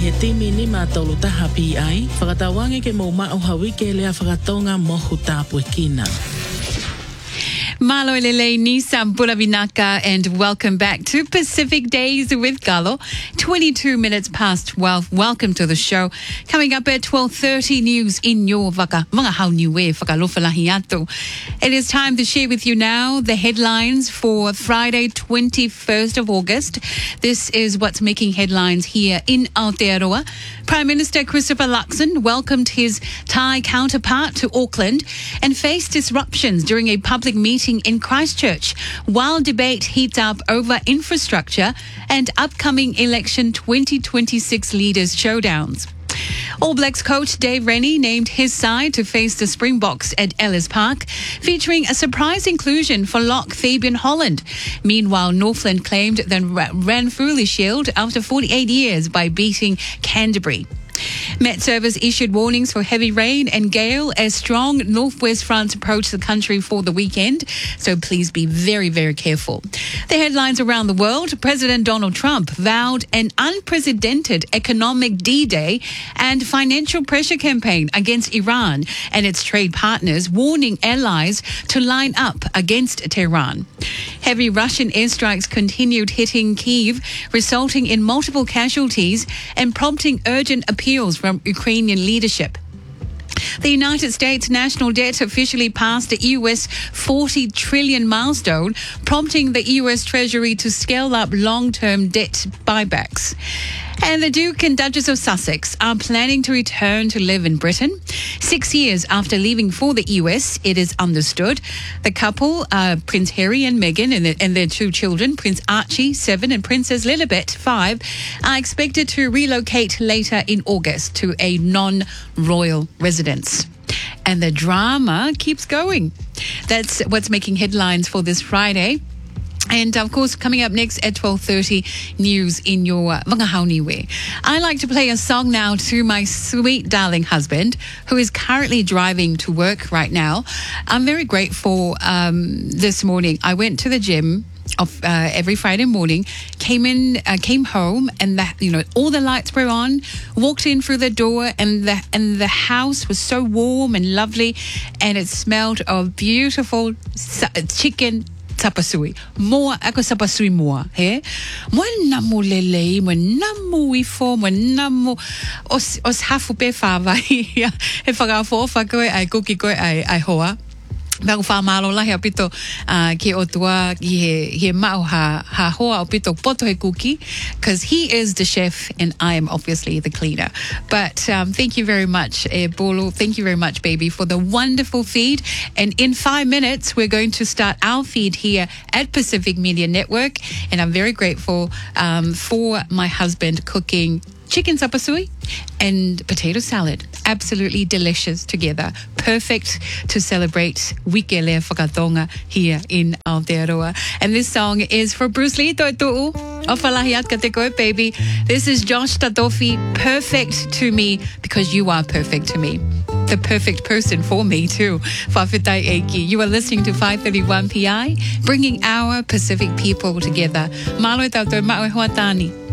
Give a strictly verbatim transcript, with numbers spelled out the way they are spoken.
he timi ni mātolu taha pi ai, whakatawange ke mō mao hawike lea whakatonga mohu tāpue kina. Malo Lele Nisa Bulavinaka, and welcome back to Pacific Days with Galo. twenty-two minutes past twelve. Welcome to the show. Coming up at twelve thirty, news in your waka mga hau niwe whakalofalahi atu. It is time to share with you now the headlines for Friday, twenty-first of August. This is what's making headlines here in Aotearoa. Prime Minister Christopher Luxon welcomed his Thai counterpart to Auckland and faced disruptions during a public meeting in Christchurch, while debate heats up over infrastructure and upcoming election twenty twenty-six leaders' showdowns. All Blacks coach Dave Rennie named his side to face the Springboks at Ellis Park, featuring a surprise inclusion for lock Fabian Holland. Meanwhile, Northland claimed the Ranfurly Shield after forty-eight years by beating Canterbury. Met Service issued warnings for heavy rain and gale as strong northwest fronts approach the country for the weekend, so please be very, very careful. The headlines around the world: President Donald Trump vowed an unprecedented economic D-Day and financial pressure campaign against Iran and its trade partners, warning allies to line up against Tehran. Heavy Russian airstrikes continued hitting Kyiv, resulting in multiple casualties and prompting urgent appeals from Ukrainian leadership. The United States national debt officially passed the U S forty trillion milestone, prompting the U S Treasury to scale up long-term debt buybacks. And the Duke and Duchess of Sussex are planning to return to live in Britain. Six years after leaving for the U S, it is understood. The couple, uh, Prince Harry and Meghan, and their, and their two children, Prince Archie, seven, and Princess Lilibet, five, are expected to relocate later in August to a non-royal residence. And the drama keeps going. That's what's making headlines for this Friday. And, of course, coming up next at twelve thirty, news in your Wangahauniwe. I like to play a song now to my sweet, darling husband, who is currently driving to work right now. I'm very grateful um, this morning. I went to the gym of uh, every Friday morning, came in, uh, came home, and the, you know, all the lights were on. Walked in through the door, and the and the house was so warm and lovely, and it smelled of beautiful chicken tapasui. Moa ako sapasui moa, he? Moa namu lelei, moa namu ifo, moa namu os os hafu pe whawai. He whakawho whakoe ai kuki koe ai ai hoa. Vēl whamalo lahi a pito uh, ke otua i he, he mao ha, ha hoa o pito poto he kuki, because he is the chef and I am obviously the cleaner. But um, thank you very much, eh, Bolo. Thank you very much, baby, for the wonderful feed. And in five minutes, we're going to start our feed here at Pacific Media Network. And I'm very grateful um, for my husband cooking chicken sapasui and potato salad. Absolutely delicious together. Perfect to celebrate Wikele Whakatonga here in Aotearoa. And this song is for Bruce Lee Toituu. Ofalahiat ka te koe, baby. This is Josh Tatofi. Perfect to me because you are perfect to me. The perfect person for me too. Whawhitai Eiki. You are listening to five thirty-one P I, bringing our Pacific people together. Malo tautou ma'o e hoatani.